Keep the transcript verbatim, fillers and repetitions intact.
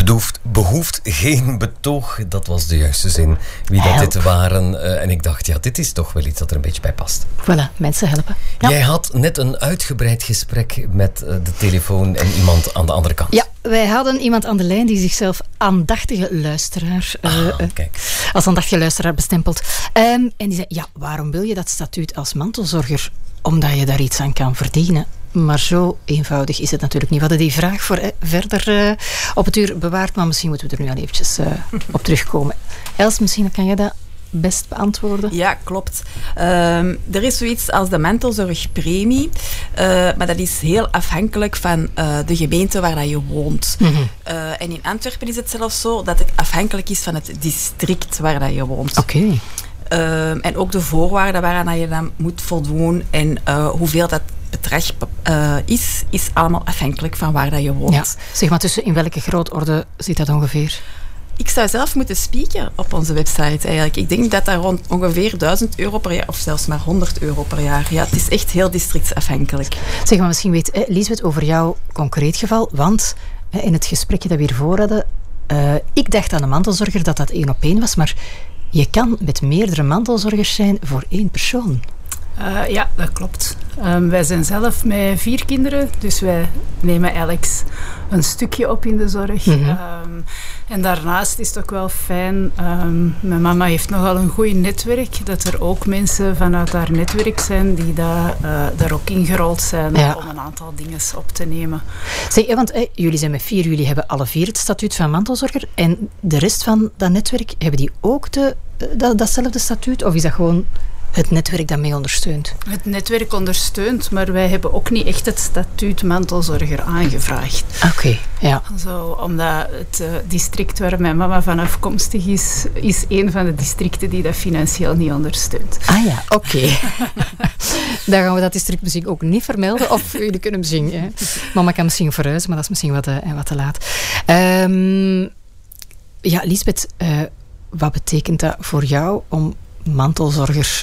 behoeft, behoeft geen betoog. Dat was de juiste zin. Wie dat Help. dit waren. Uh, en ik dacht, ja, dit is toch wel iets dat er een beetje bij past. Voilà, mensen helpen. Ja. Jij had net een uitgebreid gesprek met uh, de telefoon en iemand aan de andere kant. Ja, wij hadden iemand aan de lijn die zichzelf aandachtige luisteraar uh, ah, kijk. als aandachtige luisteraar bestempelt. Um, en die zei, ja, waarom wil je dat statuut als mantelzorger? Omdat je daar iets aan kan verdienen. Maar zo eenvoudig is het natuurlijk niet. We hadden die vraag voor eh, verder uh, op het uur bewaard, maar misschien moeten we er nu al eventjes uh, op terugkomen. Els, misschien kan jij dat best beantwoorden? Ja, klopt. Um, er is zoiets als de mantelzorgpremie, uh, maar dat is heel afhankelijk van uh, de gemeente waar dat je woont. Mm-hmm. Uh, en in Antwerpen is het zelfs zo dat het afhankelijk is van het district waar dat je woont. Oké. Okay. Uh, en ook de voorwaarden waaraan je dan moet voldoen en uh, hoeveel dat bedrag uh, is, is allemaal afhankelijk van waar dat je woont. Ja. Zeg maar, tussen in welke grootorde zit dat ongeveer? Ik zou zelf moeten spieken op onze website eigenlijk. Ik denk dat dat rond ongeveer duizend euro per jaar, of zelfs maar honderd euro per jaar. Ja, het is echt heel districtsafhankelijk. Zeg maar, misschien weet eh, Liesbeth over jouw concreet geval, want eh, in het gesprekje dat we hiervoor hadden, uh, ik dacht aan een mantelzorger dat dat één op één was, maar je kan met meerdere mantelzorgers zijn voor één persoon. Uh, ja, dat klopt. Um, wij zijn zelf met vier kinderen, dus wij nemen eigenlijk een stukje op in de zorg. Mm-hmm. Um, en daarnaast is het ook wel fijn, um, mijn mama heeft nogal een goed netwerk, dat er ook mensen vanuit haar netwerk zijn die daar, uh, daar ook ingerold zijn ja. om een aantal dingen op te nemen. Zeg, want eh, jullie zijn met vier, jullie hebben alle vier het statuut van mantelzorger en de rest van dat netwerk, hebben die ook de, dat, datzelfde statuut of is dat gewoon het netwerk dat mee ondersteunt? Het netwerk ondersteunt, maar wij hebben ook niet echt het statuut mantelzorger aangevraagd. Oké, okay, ja. Zo, omdat het uh, district waar mijn mama van afkomstig is, is een van de districten die dat financieel niet ondersteunt. Ah ja, oké. Okay. Dan gaan we dat district misschien ook niet vermelden, of jullie kunnen misschien... Hè. Mama kan misschien verhuizen, maar dat is misschien wat, uh, wat te laat. Um, ja, Liesbeth, uh, wat betekent dat voor jou om mantelzorger